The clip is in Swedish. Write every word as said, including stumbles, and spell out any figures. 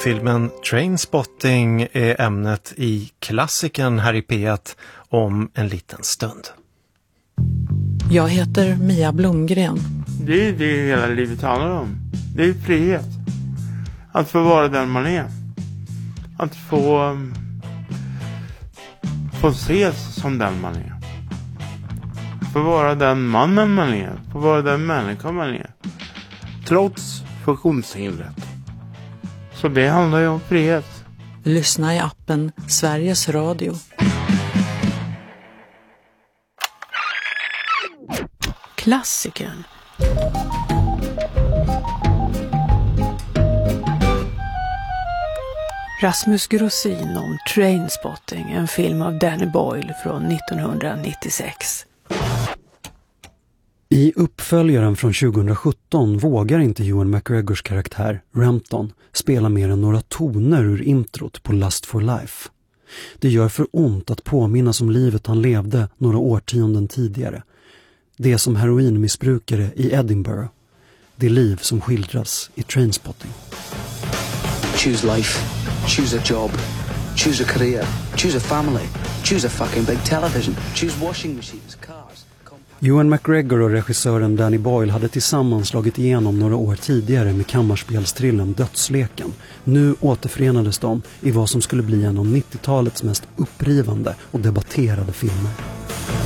Filmen Trainspotting är ämnet i klassikern här i P ett om en liten stund. Jag heter Mia Blomgren. Det är det hela livet handlar om. Det är frihet. Att få vara den man är. Att få, få ses som den man är. Få vara den mannen man är. Få vara den människan man är. Trots funktionshindret. Så det handlar ju om frihet. Lyssna i appen Sveriges Radio. Klassikern. Rasmus Grossin om Trainspotting, en film av Danny Boyle från nittonhundranittiosex. I uppföljaren från tjugosjutton vågar inte Ewan McGregors karaktär, Rampton, spela mer än några toner ur introt på Lust for Life. Det gör för ont att påminnas om livet han levde några årtionden tidigare. Det som heroinmissbrukare i Edinburgh. Det liv som skildras i Trainspotting. Choose life. Choose a job. Choose a career. Choose a family. Choose a fucking big television. Choose washing machines, cars. Ewan McGregor och regissören Danny Boyle hade tillsammans slagit igenom några år tidigare med kammarspelstrillen Dödsleken. Nu återförenades de i vad som skulle bli en av nittiotalets mest upprivande och debatterade filmer.